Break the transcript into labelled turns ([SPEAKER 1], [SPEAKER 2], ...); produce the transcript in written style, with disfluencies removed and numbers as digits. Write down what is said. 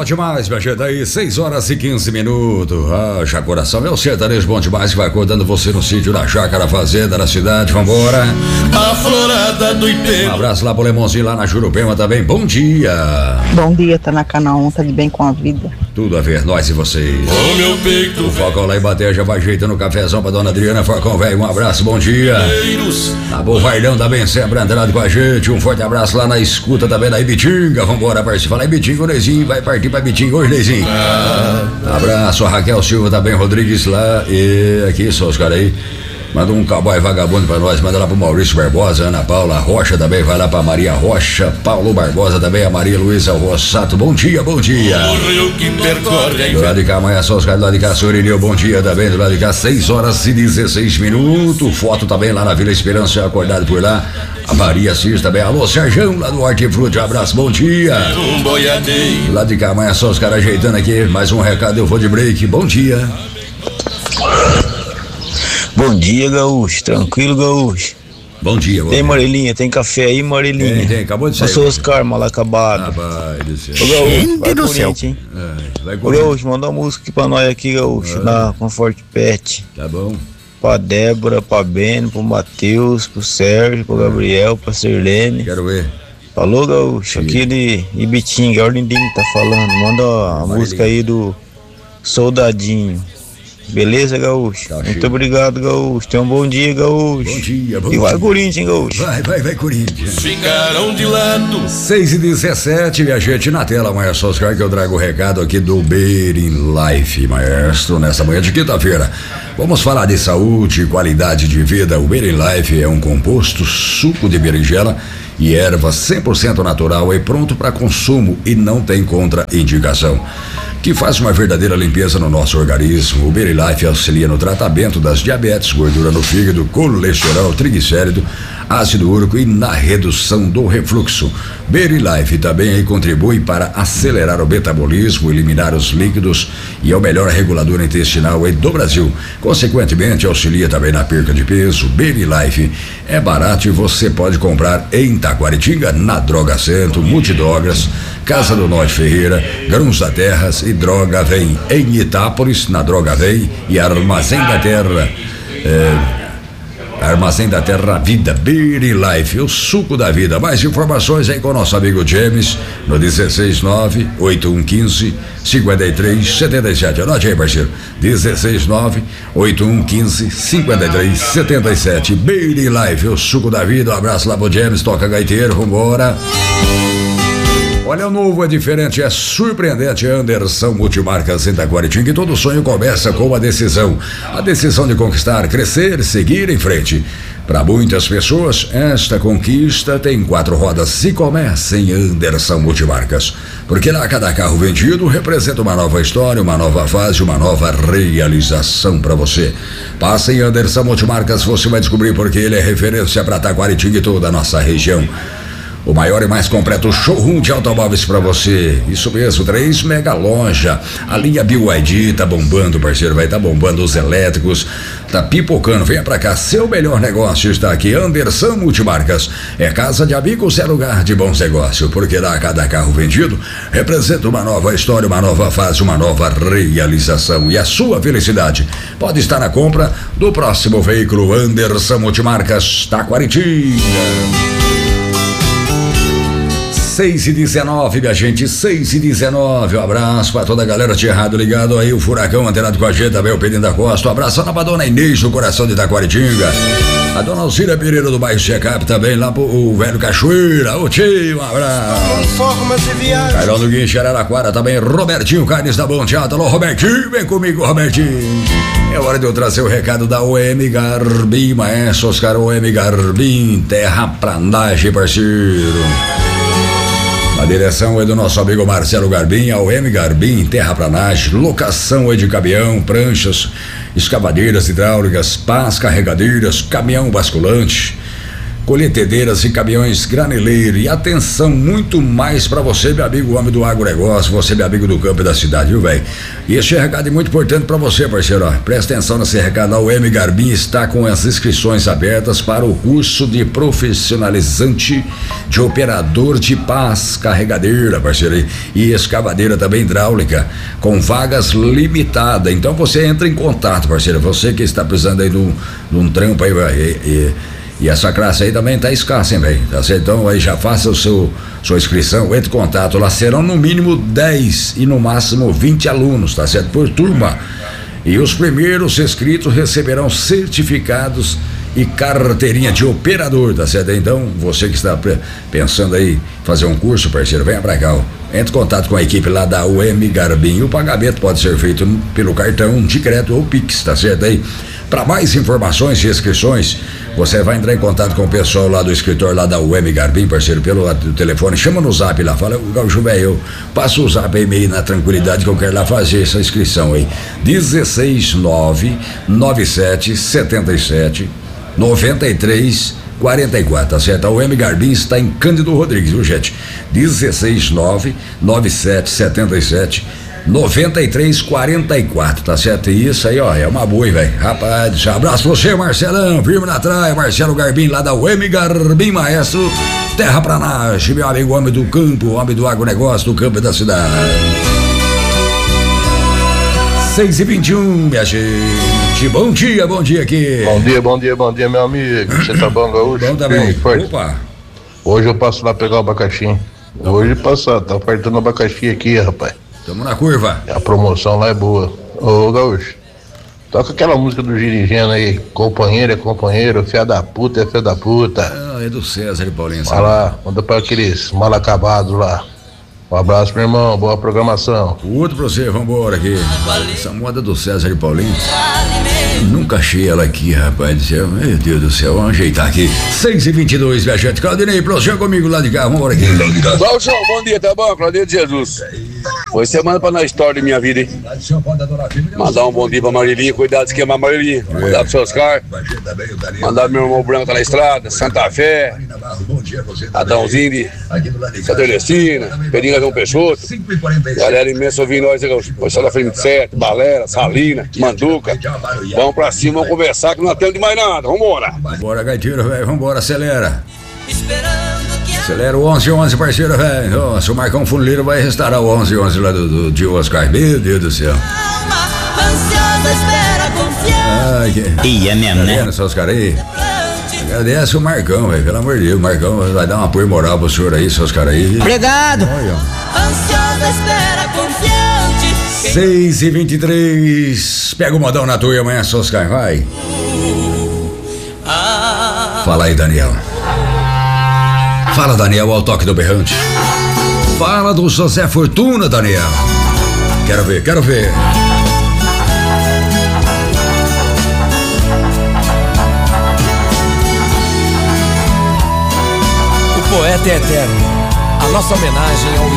[SPEAKER 1] bom demais, minha gente, aí 6h15. Já coração é o sertanejo bom demais que vai acordando você no sítio, na chácara, fazenda, na cidade, vambora.
[SPEAKER 2] A florada do Ipê.
[SPEAKER 1] Um abraço lá pro Lemonzinho lá na Jurupema também, bom dia.
[SPEAKER 3] Bom dia, tá na canal, tá de bem com a vida.
[SPEAKER 1] Tudo a ver, nós e vocês.
[SPEAKER 2] O meu peito.
[SPEAKER 1] O Falcão lá em Baté já vai ajeitando o cafezão pra dona Adriana. Falcão, velho, um abraço, bom dia. Tá bom, Vardão também sempre andando com a gente, um forte abraço lá na escuta também da Ibitinga, vambora, parceiro. Fala Ibitinga, o Neizinho vai partir pra Ibitinga hoje, Neizinho. Abraço, a Raquel Silva também, Rodrigues lá, e aqui só os caras aí. Manda um cowboy vagabundo pra nós, manda lá pro Maurício Barbosa, Ana Paula Rocha também, vai lá pra Maria Rocha, Paulo Barbosa também, a Maria Luísa Rossato, bom dia, bom dia.
[SPEAKER 2] O rio que percorre.
[SPEAKER 1] Do lado de cá, amanhã só os caras do lado de cá, Sorineu, bom dia também, do lado de cá, 6h16. Foto também lá na Vila Esperança, acordado por lá. A Maria Cis também, alô Serjão, lá do Hortifruti, um abraço, bom dia.
[SPEAKER 2] Um boiadeiro.
[SPEAKER 1] Do lado de cá, amanhã só os caras ajeitando aqui, mais um recado, eu vou de break, bom dia.
[SPEAKER 4] Bom dia, Gaúcho. Tranquilo, Gaúcho?
[SPEAKER 1] Bom dia,
[SPEAKER 4] Tem Morelinha, tem café aí, Morelinha?
[SPEAKER 1] Tem, acabou de sair.
[SPEAKER 4] Eu sou Oscar, mal acabado.
[SPEAKER 1] Rapaz do céu.
[SPEAKER 4] Ô, Gaúcho, vai Corinthians, hein?
[SPEAKER 1] Vai
[SPEAKER 4] Ô,
[SPEAKER 1] Corinthians.
[SPEAKER 4] Gaúcho, manda uma música aqui pra nós aqui, Gaúcho, na Comfort Pet.
[SPEAKER 1] Tá bom.
[SPEAKER 4] Pra Débora, pra Beno, pro Matheus, pro Sérgio, pro Gabriel, pra Sirlene.
[SPEAKER 1] Quero ver.
[SPEAKER 4] Falou, Gaúcho, aqui de Ibitinga, é o Lindinho que tá falando. Manda a música aí do Soldadinho. Beleza, Gaúcho?
[SPEAKER 1] Tá,
[SPEAKER 4] muito
[SPEAKER 1] chico.
[SPEAKER 4] obrigado, Gaúcho. Tenha um bom dia, Gaúcho.
[SPEAKER 1] Bom dia, bom
[SPEAKER 4] E vai
[SPEAKER 1] dia.
[SPEAKER 4] Corinthians, Gaúcho.
[SPEAKER 1] Vai Corinthians.
[SPEAKER 2] Ficaram de lado.
[SPEAKER 1] 6h17, minha gente, na tela, Maestro Oscar, que eu trago o recado aqui do Berin Life, Maestro, nessa manhã de quinta-feira. Vamos falar de saúde e qualidade de vida. O Berin Life é um composto suco de berinjela e erva 100% natural e pronto para consumo e não tem contraindicação, que faz uma verdadeira limpeza no nosso organismo. O Berin Life auxilia no tratamento das diabetes, gordura no fígado, colesterol, triglicérido, ácido úrico e na redução do refluxo. Berin Life também contribui para acelerar o metabolismo, eliminar os líquidos e é o melhor regulador intestinal do Brasil. Consequentemente, auxilia também na perca de peso. Berin Life é barato e você pode comprar em Taquaritinga, na Droga Centro, Multidrogas, Casa do Norte Ferreira, Grãos da Terras e Droga Vem em Itápolis, na Droga Vem e Armazém da Terra. Armazém da Terra Vida, Berin Life, o suco da vida. Mais informações aí com o nosso amigo James no 169-8115-5377. Anote aí, parceiro. 169-8115-5377. Berin Life, o suco da vida. Um abraço lá pro James, toca gaiteiro, vambora. Olha, o novo é diferente, é surpreendente. Anderson Multimarcas em Taquaritinga, e todo sonho começa com uma decisão. A decisão de conquistar, crescer, seguir em frente. Para muitas pessoas, esta conquista tem 4 rodas e começa em Anderson Multimarcas. Porque lá cada carro vendido representa uma nova história, uma nova fase, uma nova realização para você. Passa em Anderson Multimarcas, você vai descobrir porque ele é referência para Taquaritinga e toda a nossa região. O maior e mais completo showroom de automóveis pra você. Isso mesmo, 3 mega loja. A linha BYD tá bombando, parceiro. Vai tá bombando os elétricos. Tá pipocando. Venha pra cá. Seu melhor negócio está aqui. Anderson Multimarcas. É casa de amigos, é lugar de bons negócios. Porque lá cada carro vendido representa uma nova história, uma nova fase, uma nova realização. E a sua felicidade pode estar na compra do próximo veículo. Anderson Multimarcas, Taquaritinga. 6h19, minha gente, 6h19. Um abraço pra toda a galera de errado ligado aí, o Furacão antenado com a gente, também o Pedrinho da Costa. Um abraço lá pra dona Inês, no coração de Taquaritinga. A dona Alcira Pereira do bairro Checap também, lá pro velho Cachoeira. Ô tio, um abraço. Cairão do Guincho, Araraquara também, Robertinho Carnes da Bom Teatro. Alô, Robertinho, vem comigo, Robertinho. É hora de eu trazer o recado da OM Garbim, Maestro Oscar. OM Garbim, terraplanagem, parceiro. A direção é do nosso amigo Marcelo Garbim, a OM Garbim, terraplanagem, locação é de caminhão, pranchas, escavadeiras hidráulicas, pás carregadeiras, caminhão basculante, colhetedeiras e caminhões graneleiro. E atenção, muito mais para você, meu amigo, homem do agronegócio, você, meu amigo do campo e da cidade, viu, velho? E esse recado é muito importante para você, parceiro, ó. Presta atenção nesse recado. A UEM Garbim está com as inscrições abertas para o curso de profissionalizante de operador de pás, carregadeira, parceiro, e escavadeira também hidráulica, com vagas limitadas. Então você entra em contato, parceiro, você que está precisando aí de um trampo aí, e essa classe aí também tá escassa, hein, velho? Tá certo? Então aí já faça sua inscrição, entre em contato. Lá serão no mínimo 10 e no máximo 20 alunos, tá certo? Por turma. E os primeiros inscritos receberão certificados e carteirinha de operador, tá certo? Então, você que está pensando aí fazer um curso, parceiro, venha pra cá, ó. Entre em contato com a equipe lá da UEM Garbim. O pagamento pode ser feito pelo cartão de crédito ou Pix, tá certo aí? Para mais informações e inscrições, você vai entrar em contato com o pessoal lá do escritório lá da UEM Garbim, parceiro, pelo telefone. Chama no zap lá, fala, Gaúcho, velho, eu passo o zap aí meio na tranquilidade que eu quero lá fazer essa inscrição aí. 16997779344, tá certo? A UEM Garbim está em Cândido Rodrigues, viu, gente? 16997779344, tá certo? E isso aí, ó, é uma boa, velho. Rapaz, abraço pra você, Marcelão, firme na traia, Marcelo Garbim, lá da UEM Garbim, maestro, terra pra nasce, meu amigo, homem do campo, homem do agronegócio, do campo e da cidade. 6h21, minha gente. Bom dia aqui.
[SPEAKER 5] Bom dia, meu amigo. Você tá bom, Gaúcho?
[SPEAKER 1] Bom também. Opa.
[SPEAKER 5] Hoje eu passo lá pegar o abacaxi. Hoje passar, tá faltando abacaxi aqui, rapaz.
[SPEAKER 1] Tamo na curva.
[SPEAKER 5] A promoção lá é boa. Ô, Gaúcho, toca aquela música do Girigeno aí. Companheiro é companheiro, fia da puta é fia da puta.
[SPEAKER 1] Ah, é do César e Paulinho.
[SPEAKER 5] Vai lá, manda pra aqueles mal acabados lá. Um abraço, meu irmão, boa programação.
[SPEAKER 1] Outro pra você, vambora aqui. Essa moda do César e Paulinho, nunca achei ela aqui, rapaz do céu. Meu Deus do céu, vamos ajeitar aqui. 6h22, minha gente. Claudinei, chega comigo lá de cá, vambora aqui.
[SPEAKER 6] Cláudio, bom dia, tá bom? Claudinei de Jesus. Foi semana pra nós história da minha vida, hein? Mandar um bom dia pra Marilinha, cuidado de esquema Marilinha. Mandar pro seu Oscar. Mandar meu irmão Branco tá na estrada, Santa Fé, Adãozinho de Santa Ernestina, Pedrinho João Peixoto. Galera imensa ouvindo nós, Poxa da Frente 7, Balera, Salina, Manduca. Vamos pra cima, vamos conversar que não atende mais nada. Vambora.
[SPEAKER 1] Bora, gaiteiro, velho, vambora, acelera. Acelera o 1111, parceiro, velho. Nossa, o Marcão Funileiro vai restaurar o 1111 lá de Oscar. Meu Deus do céu. Ai, que...
[SPEAKER 7] Ia mesmo, né?
[SPEAKER 1] Tá Oscar aí? Agradece o Marcão, velho. Pelo amor de Deus, o Marcão vai dar um apoio moral pro senhor aí, seus caras aí.
[SPEAKER 7] Obrigado.
[SPEAKER 1] 6h23. Pega o modão na tua amanhã, seus caras, vai. Fala aí, Daniel. Fala, Daniel, ao toque do berrante. Fala do José Fortuna, Daniel. Quero ver.
[SPEAKER 8] O poeta é eterno. A nossa homenagem ao